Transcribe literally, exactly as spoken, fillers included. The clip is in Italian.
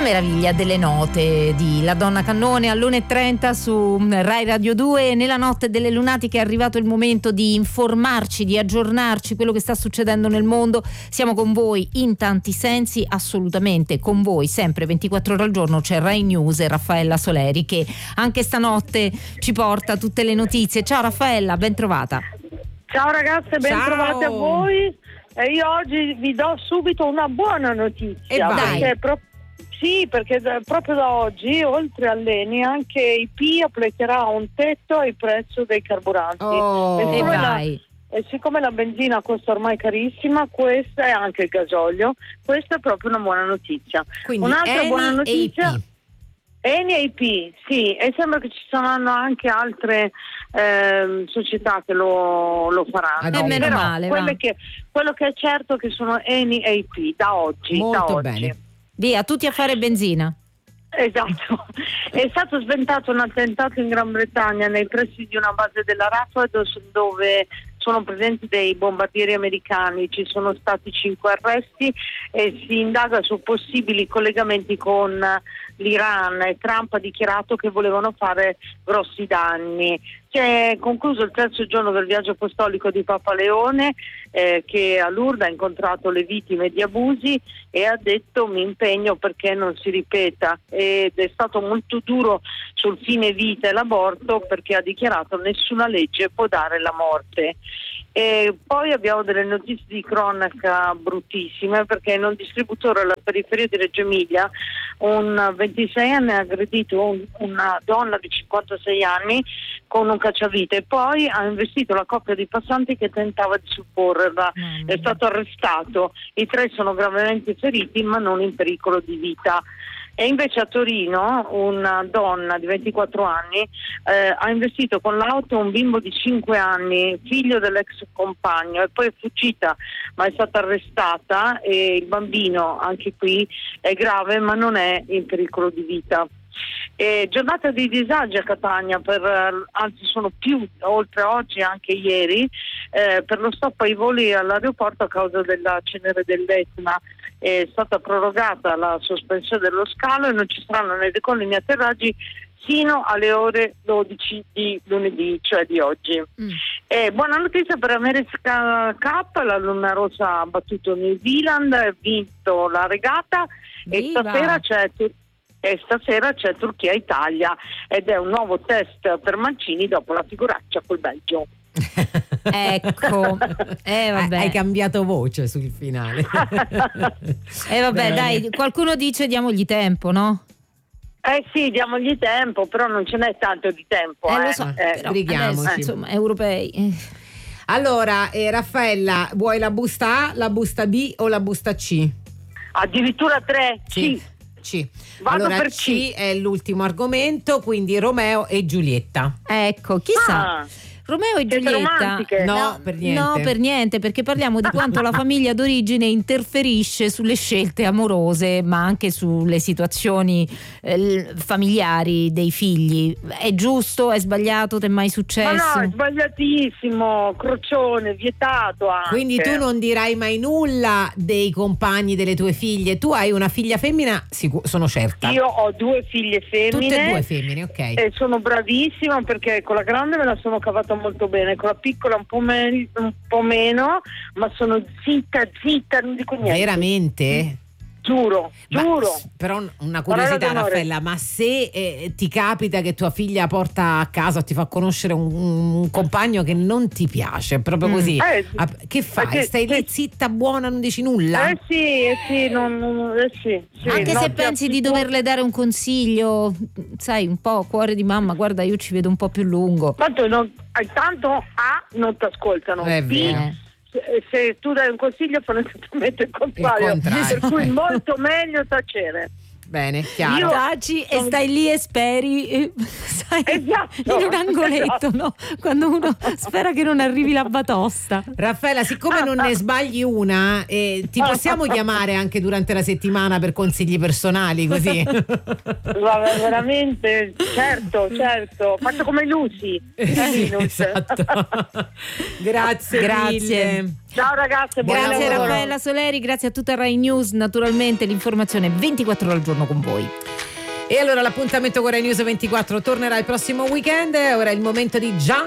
meraviglia delle note di La Donna Cannone all'una e trenta su Rai Radio due. Nella notte delle lunatiche è arrivato il momento di informarci, di aggiornarci quello che sta succedendo nel mondo. Siamo con voi in tanti sensi, assolutamente con voi, sempre ventiquattro ore al giorno. C'è Rai News e Raffaella Soleri che anche stanotte ci porta tutte le notizie. Ciao Raffaella, ben trovata. Ciao ragazze, ben Ciao. trovate a voi. E io oggi vi do subito una buona notizia. E vai. Perché pro- sì, perché da, proprio da oggi, oltre all'Eni, anche I P applicherà un tetto al prezzo dei carburanti. Oh, e, e siccome vai. la, e siccome la benzina costa ormai carissima, questa e anche il gasolio, questa è proprio una buona notizia. Quindi Un'altra Eni buona notizia. e I P. Eni e I P, sì, e sembra che ci saranno anche altre eh, società che lo, lo faranno. E eh, meno Però male, quelle va. che, quello che è certo è che sono Eni e I P da oggi. Molto da oggi. bene. Via, tutti a fare benzina. Esatto, è stato sventato un attentato in Gran Bretagna nei pressi di una base della Rafah dove sono presenti dei bombardieri americani. Ci sono stati cinque arresti e si indaga su possibili collegamenti con l'Iran e Trump ha dichiarato che volevano fare grossi danni. Si è concluso il terzo giorno del viaggio apostolico di Papa Leone eh, che a Lourdes ha incontrato le vittime di abusi e ha detto mi impegno perché non si ripeta, ed è stato molto duro sul fine vita e l'aborto perché ha dichiarato nessuna legge può dare la morte. E poi abbiamo delle notizie di cronaca bruttissime perché in un distributore alla periferia di Reggio Emilia un ventiseienne ha aggredito un, una donna di cinquantasei anni con un cacciavite e poi ha investito la coppia di passanti che tentava di soccorrerla. Mm. È stato arrestato, i tre sono gravemente feriti ma non in pericolo di vita. E invece a Torino una donna di ventiquattro anni eh, ha investito con l'auto un bimbo di cinque anni, figlio dell'ex compagno, e poi è fuggita ma è stata arrestata e il bambino anche qui è grave ma non è in pericolo di vita. E giornata di disagi a Catania, per, anzi sono più, oltre oggi anche ieri, eh, per lo stop ai voli all'aeroporto a causa della cenere dell'Etna. È stata prorogata la sospensione dello scalo e non ci saranno né decolli né atterraggi fino alle ore dodici di lunedì, cioè di oggi. Mm. E buona notizia per America Cup, la Luna Rossa ha battuto New Zealand, ha vinto la regata. Viva. e stasera c'è E stasera c'è Turchia-Italia ed è un nuovo test per Mancini dopo la figuraccia col Belgio. Ecco, eh, vabbè. Hai cambiato voce sul finale. E eh, vabbè, dai, qualcuno dice diamogli tempo, no? Eh sì, diamogli tempo, però non ce n'è tanto di tempo. Eh, eh. lo so, eh, però brighiamoci. adesso, insomma, europei. Eh. Allora, eh, Raffaella, vuoi la busta A, la busta B o la busta C? Addirittura tre? Sì. C. Vado allora per C. C è l'ultimo argomento, quindi Romeo e Giulietta. Ecco, chissà. Ah. Romeo e Siete Giulietta romantiche? No, no, per niente. no, per niente, perché parliamo di quanto la famiglia d'origine interferisce sulle scelte amorose, ma anche sulle situazioni eh, familiari dei figli. È giusto? È sbagliato? Ti è mai successo? Ma no, è sbagliatissimo, crocione, vietato anche. Quindi tu non dirai mai nulla dei compagni delle tue figlie. Tu hai una figlia femmina, sicuro, sono certa. Io ho due figlie femmine. Tutte e due femmine, ok. E sono bravissima perché con la grande me la sono cavata molto bene, con la piccola un po', me- un po' meno, ma sono zitta, zitta, non dico niente. Veramente? Giuro, Ma, giuro. però una curiosità, Parola d'onore. Raffaella, ma se eh, ti capita che tua figlia porta a casa o ti fa conoscere un, un compagno che non ti piace, proprio Mm. così, Eh, ah, che fai? perché- Stai lì sì. zitta, buona, non dici nulla? Eh sì, eh sì, non, non- eh sì, sì, Anche no, se ti pensi di assicuro- doverle dare un consiglio, sai, un po' cuore di mamma, guarda, io ci vedo un po' più lungo. Tanto, non, eh, tanto A non ti ascoltano, È B vero. Eh. se, se tu dai un consiglio fanno esattamente il contrario, Il contrario. per cui molto meglio tacere. Bene, chiaro. Io- Taci e stai lì e speri, eh, sai, Esatto, in un angoletto, esatto. no? Quando uno spera che non arrivi la batosta. Raffaella, siccome non ne sbagli una, eh, ti possiamo chiamare anche durante la settimana per consigli personali, così? Guarda, veramente, certo, certo. Faccio come Lucy. Sì, esatto. Grazie, Grazie. mille. Ciao ragazze, buon Grazie lavoro. Raffaella Soleri, grazie a tutta Rai News, naturalmente l'informazione ventiquattro ore al giorno con voi. E allora l'appuntamento con Rai News ventiquattro tornerà il prossimo weekend. Ora è il momento di Gian